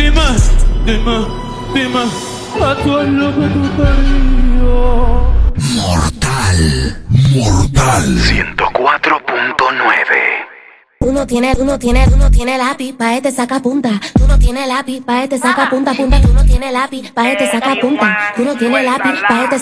dime, a tu es lo que tú querías. Mortal 104.9. Tú no tienes lápiz, pa' este saca punta. Tú no tienes lápiz, pa' este saca punta. Tú no tienes lápiz, pa' este saca punta. Tú no tienes lápiz, pa' este